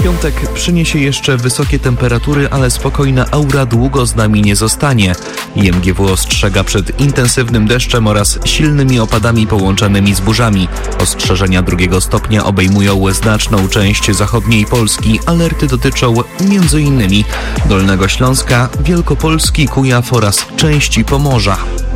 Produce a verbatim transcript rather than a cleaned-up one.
Piątek przyniesie jeszcze wysokie temperatury, ale spokojna aura długo z nami nie zostanie. I M G W ostrzega przed intensywnym deszczem oraz silnymi opadami połączonymi z burzami. Ostrzeżenia drugiego stopnia obejmują znaczną część zachodniej Polski. Alerty dotyczą m.in. Dolnego Śląska, Wielkopolski, Kujaw oraz części Pomorza.